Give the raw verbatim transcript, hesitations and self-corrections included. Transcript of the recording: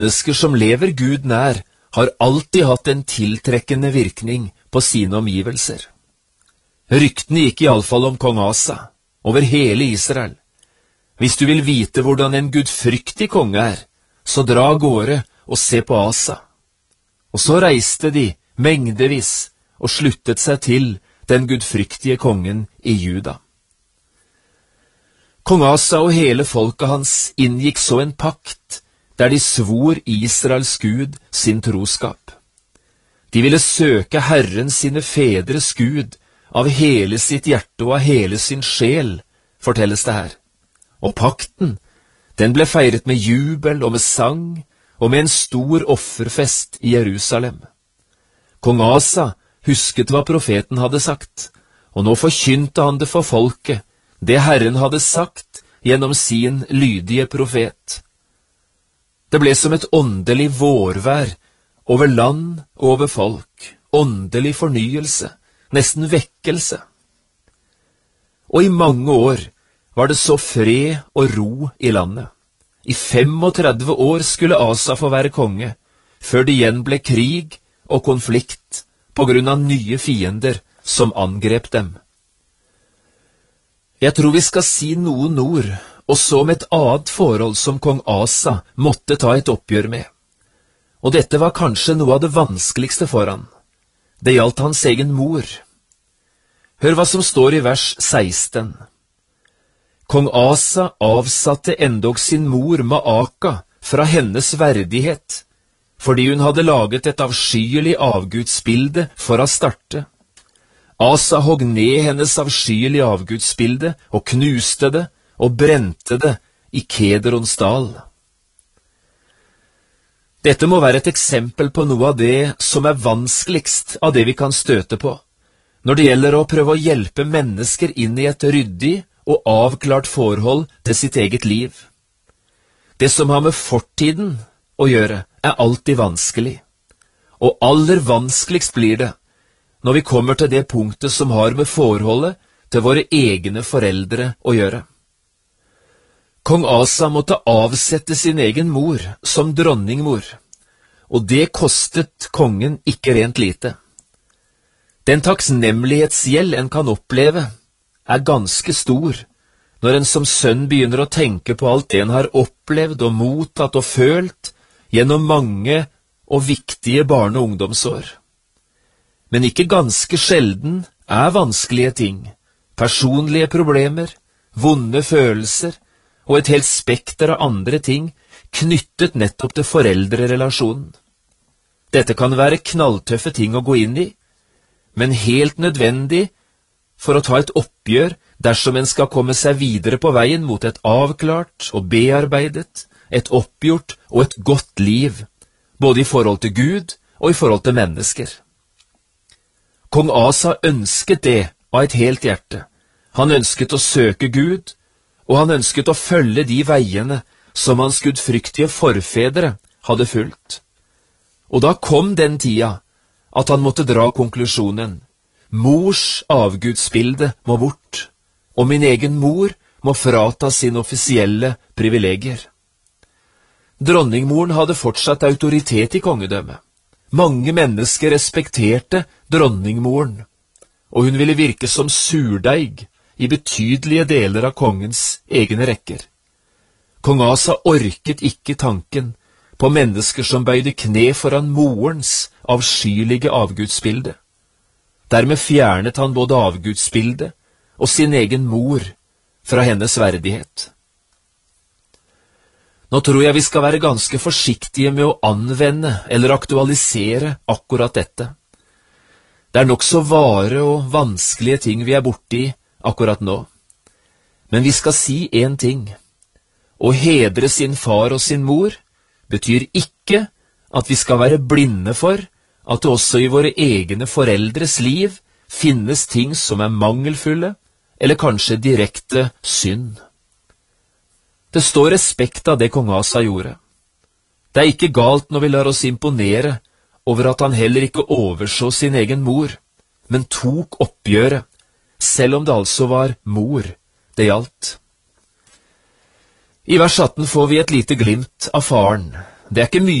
Mennesker som lever Gud nær, har alltid hatt en tiltrekkende virkning på sine omgivelser. Ryktene gikk i alle fall om kong Asa, over hele Israel. Hvis du vil vite hvordan en gudfryktig konge er, så dra av gårde og se på Asa. Og så reiste de mengdevis og sluttet seg til den gudfryktige kongen i Juda. Kong Asa og hele folket hans inngikk så en pakt, der de svor Israels Gud sin troskap. De ville søke Herren sine fedres Gud av hele sitt hjerte og av hele sin sjel, fortelles det her. Og pakten, den ble feiret med jubel og med sang, og med en stor offerfest i Jerusalem. Kong Asa husket hva profeten hadde sagt, og nå forkynte han det for folket, det Herren hadde sagt gjennom sin lydige profet. Det ble som et åndelig vårvær over land og over folk, åndelig fornyelse, nesten vekkelse. Og i mange år var det så fred og ro i landet. I trettifem år skulle Asa få være konge, før det igjen ble krig og konflikt på grunn av nye fiender som angrep dem. Jeg tror vi skal si noen ord også om et annet forhold som kong Asa måtte ta et oppgjør med. Og dette var kanskje noe av det vanskeligste for han. Det gjaldt hans egen mor. Hør hva som står i vers seksten. Kong Asa avsatte endog sin mor Maaka fra hennes verdighet, fordi hun hadde laget et avskyelig avgudsbilde for å starte. Asa hogg ned hennes avskyelige avgudsbilde og knuste det og brente det i Kedrons dal. Dette må være et eksempel på noe av det som er vanskeligst av det vi kan støte på, når det gjelder å prøve å hjelpe mennesker inn i et ryddig og avklart forhold til sitt eget liv. Det som har med fortiden å gjøre, er alltid vanskelig, og aller vanskeligst blir det når vi kommer til det punktet som har med forholdet til våre egne foreldre å gjøre. Kong Asa måtte avsette sin egen mor som dronningmor, og det kostet kongen ikke rent lite. Den takknemlighetsgjeld en kan oppleve er ganske stor når en som sønn begynner å tenke på alt det en har opplevd og mottatt og følt gjennom mange og viktige barne- og ungdomsår. Men ikke ganske sjelden er vanskelige ting, personlige problemer, vonde følelser og et helt spekter av andre ting knyttet nettopp til foreldrerelasjonen. Dette kan være knalltøffe ting å gå inn i, men helt nødvendig for å ta et oppgjør dersom en skal komme seg videre på veien mot et avklart og bearbeidet, et oppgjort og et godt liv, både i forhold til Gud og i forhold til mennesker. Kong Asa ønsket det av et helt hjerte. Han ønsket å søke Gud, og han ønsket å følge de veiene som hans gudfryktige forfedre hadde fulgt. Og da kom den tida at han måtte dra konklusjonen: mors avgudsbilde må bort, og min egen mor må frata sine offisielle privilegier. Dronningmoren hadde fortsatt autoritet i kongedømmet. Mange mennesker respekterte dronningmoren, og hun ville virke som surdeig i betydelige deler av kongens egne rekker. Kong Asa orket ikke tanken på mennesker som bøyde kne foran morens avskyelige avgudsbilde. Dermed fjernet han både avgudsbildet og sin egen mor fra hennes verdighet. Nå tror jeg vi skal være ganske forsiktige med å anvende eller aktualisere akkurat dette. Det er nok så vare og vanskelige ting vi er borti akkurat nå. Men vi skal si en ting. Å hedre sin far og sin mor betyr ikke at vi skal være blinde for at det også i våre egne foreldres liv finnes ting som er mangelfulle, eller kanskje direkte synd. Det står respekt av det kong Asa gjorde. Det er ikke galt når vi lar oss imponere over at han heller ikke overså sin egen mor, men tok oppgjøret, selv om det altså var mor det gjaldt. I vers atten får vi et lite glimt av faren, Det er ikke mye